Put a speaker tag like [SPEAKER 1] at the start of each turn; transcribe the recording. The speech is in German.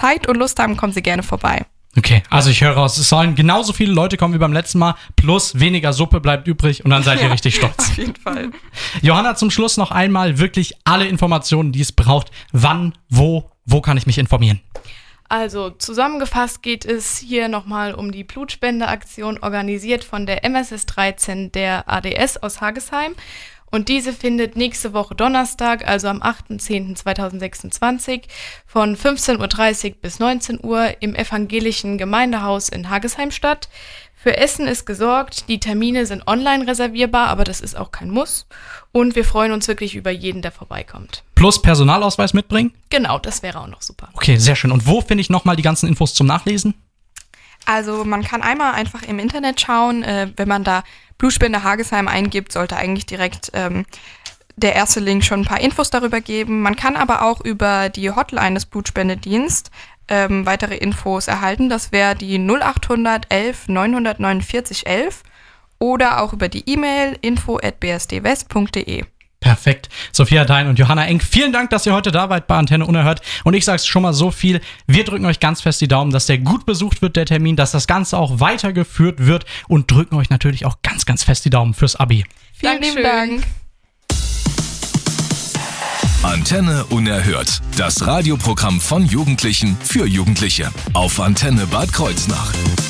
[SPEAKER 1] Zeit und Lust haben, kommen Sie gerne vorbei.
[SPEAKER 2] Okay, also ich höre raus, es sollen genauso viele Leute kommen wie beim letzten Mal, plus weniger Suppe bleibt übrig und dann seid ihr richtig stolz.
[SPEAKER 1] Auf jeden Fall.
[SPEAKER 2] Johanna, zum Schluss noch einmal wirklich alle Informationen, die es braucht. Wann, wo kann ich mich informieren?
[SPEAKER 3] Also zusammengefasst geht es hier nochmal um die Blutspendeaktion, organisiert von der MSS 13 der ADS aus Hagesheim. Und diese findet nächste Woche Donnerstag, also am 8.10.2026 von 15.30 Uhr bis 19 Uhr im evangelischen Gemeindehaus in Hagesheim statt. Für Essen ist gesorgt, die Termine sind online reservierbar, aber das ist auch kein Muss. Und wir freuen uns wirklich über jeden, der vorbeikommt.
[SPEAKER 2] Plus Personalausweis mitbringen?
[SPEAKER 3] Genau, das wäre auch noch super.
[SPEAKER 2] Okay, sehr schön. Und wo finde ich nochmal die ganzen Infos zum Nachlesen?
[SPEAKER 1] Also man kann einmal einfach im Internet schauen, wenn man da Blutspende Hagesheim eingibt, sollte eigentlich direkt der erste Link schon ein paar Infos darüber geben. Man kann aber auch über die Hotline des Blutspendedienst weitere Infos erhalten. Das wäre die 0800 11 949 11 oder auch über die E-Mail info@bsdwest.de.
[SPEAKER 2] Perfekt. Sophia Dein und Johanna Enk, vielen Dank, dass ihr heute da wart bei Antenne Unerhört. Und ich sag's schon mal so viel, wir drücken euch ganz fest die Daumen, dass der gut besucht wird, der Termin, dass das Ganze auch weitergeführt wird und drücken euch natürlich auch ganz, ganz fest die Daumen fürs Abi.
[SPEAKER 1] Vielen lieben Dank.
[SPEAKER 4] Antenne Unerhört, das Radioprogramm von Jugendlichen für Jugendliche auf Antenne Bad Kreuznach.